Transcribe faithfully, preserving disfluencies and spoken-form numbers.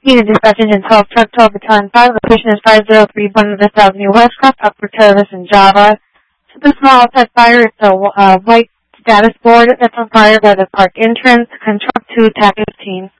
Unit Dispatch Engine twelve, Truck twelve, Battalion five, location is five oh three one West Avenue West, crosstalk for terrorists in Java. So the small outside fire, it's a uh, white status board that's on fire by the park entrance. Control two, T A C fifteen.